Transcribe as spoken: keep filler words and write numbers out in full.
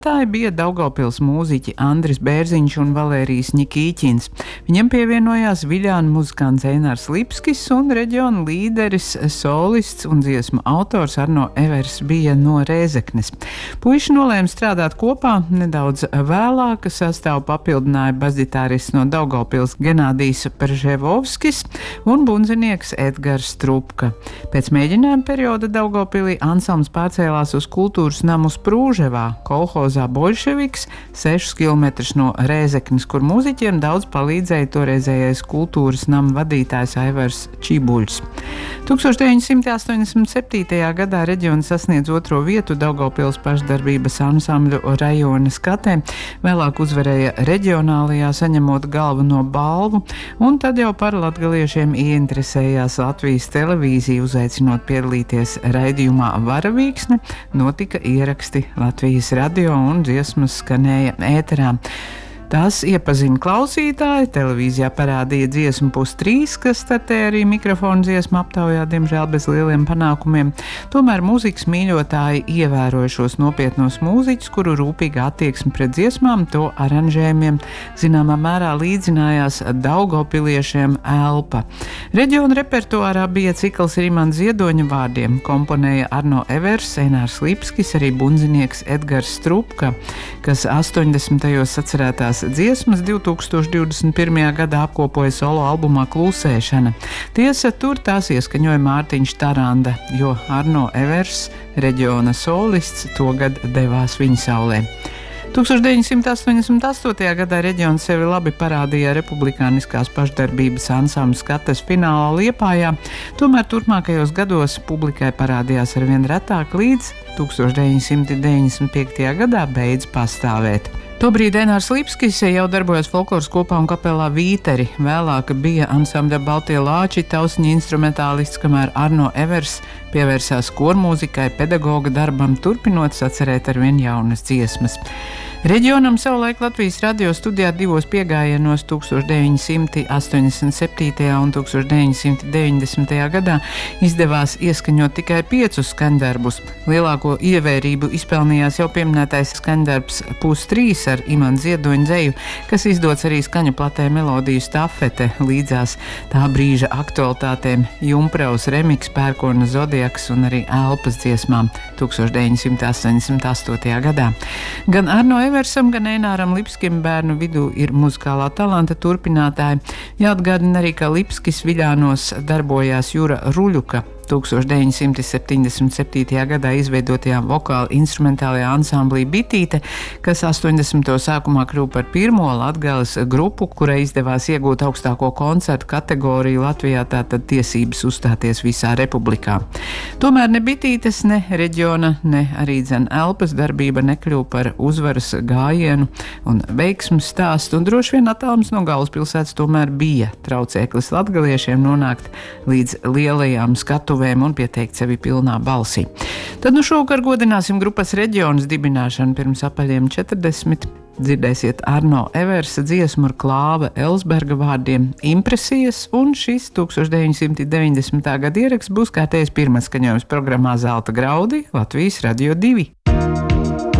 Tā bija Daugavpils mūziķi Andris Bērziņš un Valērijas Ņikīķins. Viņam pievienojās Viļānu muzikants Einārs Lipskis un reģiona līderis, solists un dziesmu autors Arno Evers bija no Rēzeknes. Puiši nolēma strādāt kopā. Nedaudz vēlāk sastāvu papildināja basģitārists no Daugavpils Genādijs Perževovskis un bundzinieks Edgars Strupka. Pēc mēģinājuma perioda Daugavpilī ansambls pārcēlās uz kultūras namu Sprūževā, kolhozā Boļševiks, sešus kilometrus no Rēzeknes, kur mūziķiem daudz palīdzēja toreizējais kultūras nama vadītājs Aivars Čibuļs. tūkstoš deviņi simti astoņdesmit septītajā gadā reģions sasniedz otro vietu Daugavpils pašdarbības ansambļu rajona skatē, vēlāk uzvarēja reģionālajā, saņemot galveno balvu, un tad jau par latgaliešiem ieinteresējās Latvijas televīzija, uzaicinot piedalīties raidījumā Varavīksne, notika ieraksti Latvijas radio un dziesmas skanēja ēterā. Tās iepazina klausītāji, televīzijā parādīja dziesmu pus trīs, kas startēja arī mikrofonu dziesmu aptaujā, diemžēl bez lieliem panākumiem. Tomēr mūzikas mīļotāji ievēroja šos nopietnos mūziķus, kuru rūpīga attieksme pret dziesmām, to aranžējumiem zināmā mērā līdzinājās daugavpiliešiem Elpa. Reģiona repertuārā bija cikls Rimanta Ziedoņa vārdiem, komponēja Arno Evers, Einārs Lipskis, arī bundzinieks Edgars Strupka, kas astoņdesmitajos sacerētās dziesmas divi tūkstoši divdesmit pirmajā gadā apkopoja solo albumā Klusēšana. Tiesa, tur tās ieskaņoja Mārtiņš Taranda, jo Arno Evers, reģiona solists, togad devās viņa saulē. tūkstoš deviņi simti astoņdesmit astotajā gadā reģions sevi labi parādīja republikāniskās pašdarbības ansambļa skates finālā Liepājā, tomēr turpmākajos gados publikai parādījās arvien retāk, līdz tūkstoš deviņi simti deviņdesmit piektajā gadā beidz pastāvēt. Tobrīd Einārs Lipskis jau darbojas folkloras kopā un kapelā Vīteri. Vēlāk bija ansambļa Baltie lāči, tausiņa instrumentālists, kamēr Arno Evers pievērsās kormūzikai, pedagoga darbam, turpinot sacerēt arvien jaunas dziesmas. Reģionam savulaik Latvijas radio studijā divos piegājienos tūkstoš deviņi simti astoņdesmit septītajā un tūkstoš deviņi simti deviņdesmitajā gadā izdevās ieskaņot tikai piecus skaņdarbus. Lielāko ievērību izpelnījās jau pieminētais skaņdarbs Pus trīs ar Imanta Ziedoņa dzeju, kas izdots arī skaņu platē Melodiju stafete līdzās tā brīža aktualitātēm Jumpraus remiks, Pērkona zodiaks un arī Elpas dziesmām tūkstoš deviņi simti astoņdesmit astotajā gadā. Gan Arno Eversam, gan Eināram Lipskim bērnu vidū ir muzikālā talanta turpinātāji. Jāatgādina arī, ka Lipskis Viļānos darbojās Jura Ruļuka tūkstoš deviņi simti septiņdesmit septītajā gadā izveidotajā vokāla instrumentālajā ansamblī Bitīte, kas astoņdesmito sākumā kļuva par pirmo Latgales grupu, kurai izdevās iegūt augstāko koncertu kategoriju Latvijā, tātad tiesības uzstāties visā republikā. Tomēr ne Bitītes, ne reģiona, ne arī dzen Elpas darbība nekļuva par uzvaras gājienu un veiksmes stāstu, un droši vien attālums no galvaspilsētas tomēr bija traucēklis latgaliešiem nonākt līdz lielajām skatuvēm un pieteikt sevi pilnā balsī. Tad nu šovakar godināsim grupas Reģions dibināšanu pirms apaļiem četrdesmit. Dzirdēsiet Arno Eversa dziesmu ar Klāva Elsberga vārdiem Impresijas, un šis tūkstoš deviņi simti deviņdesmitā gada ieraksts būs kārtējs pirmais skaņojums programmā Zelta graudi Latvijas Radio divi.